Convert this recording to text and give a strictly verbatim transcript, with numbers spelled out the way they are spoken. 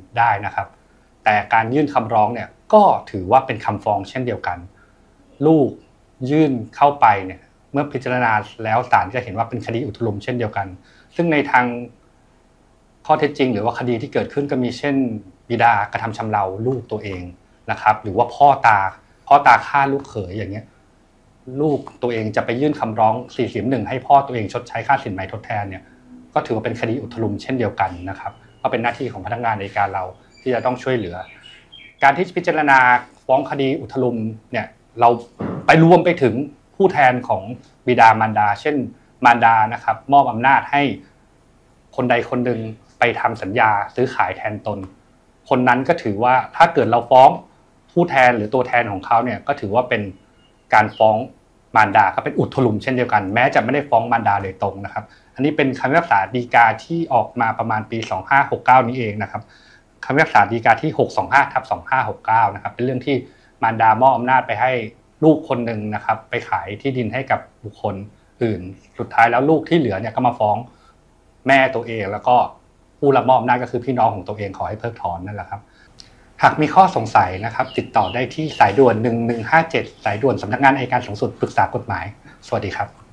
ได้นะครับแต่การยื่นคำร้องเนี่ยก็ถือว่าเป็นคำฟ้องเช่นเดียวกันลูกยื่นเข้าไปเนี่ยเมื่อพิจารณาแล้วศาลจะเห็นว่าเป็นคดีอุทลุมเช่นเดียวกันซึ่งในทางข้อเท็จจริงหรือว่าคดีที่เกิดขึ้นก็มีเช่นบิดากระทำชำเราลูกตัวเองนะครับหรือว่าพ่อตาพ่อตาฆ่าลูกเขยอย่างเงี้ยลูกตัวเองจะไปยื่นคำร้องสี่สิบหนึ่งให้พ่อตัวเองชดใช้ค่าสินไหมทดแทนเนี่ยก็ถือว่าเป็นคดีอุทลุมเช่นเดียวกันนะครับก็เป็นหน้าที่ของพนักงานอัยการเราที่จะต้องช่วยเหลือการที่พิจารณาฟ้องคดีอุทลุมเนี่ยเราไปรวมไปถึงผู้แทนของบิดามารดาเช่นมารดานะครับมอบอำนาจให้คนใดคนหนึ่งไปทำสัญญาซื้อขายแทนตนคนนั้นก็ถือว่าถ้าเกิดเราฟ้องผู้แทนหรือตัวแทนของเขาเนี่ยก็ถือว่าเป็นการฟ้องมารดาครับเป็นอุทลุมเช่นเดียวกันแม้จะไม่ได้ฟ้องมารดาโดยตรงนะครับอันนี้เป็นคำพิพากษาฎีกาที่ออกมาประมาณปีสองพันห้าร้อยหกสิบเก้านี้เองนะครับคำพิพากษาฎีกาที่หกร้อยยี่สิบห้าทับสองพันห้าร้อยหกสิบเก้านะครับเป็นเรื่องที่มารดามอบอำนาจไปให้ลูกคนหนึ่งนะครับไปขายที่ดินให้กับบุคคลอื่นสุดท้ายแล้วลูกที่เหลือเนี่ยก็มาฟ้องแม่ตัวเองแล้วก็ผู้รับมอบอำนาจก็คือพี่น้องของตัวเองขอให้เพิกถอนนั่นแหละครับหากมีข้อสงสัยนะครับติดต่อได้ที่สายด่วนหนึ่งหนึ่งห้าเจ็ดสายด่วนสำนักงานอัยการสูงสุดปรึกษากฎหมายสวัสดีครับ